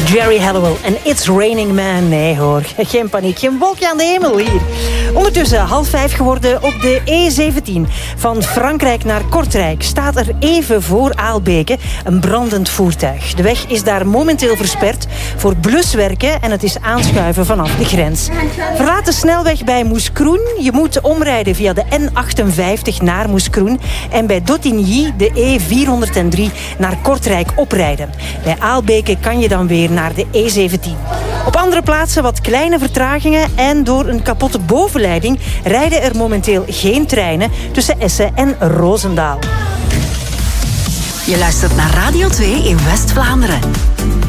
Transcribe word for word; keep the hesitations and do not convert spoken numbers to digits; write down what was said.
Jerry Halliwell en It's Raining Man. Nee hoor, geen paniek, geen wolkje aan de hemel hier. Ondertussen half vijf geworden op de E zeventien. Van Frankrijk naar Kortrijk staat er even voor Aalbeke een brandend voertuig. De weg is daar momenteel versperd voor bluswerken en het is aanschuiven vanaf de grens. Verlaat de snelweg bij Moeskroen. Je moet omrijden via de N achtenvijftig naar Moeskroen en bij Dottigny de E vierhonderddrie naar Kortrijk oprijden. Bij Aalbeke kan je dan weer naar de E zeventien. Op andere plaatsen wat kleine vertragingen en door een kapotte bovenleiding rijden er momenteel geen treinen tussen Essen en Roosendaal. Je luistert naar Radio twee in West-Vlaanderen.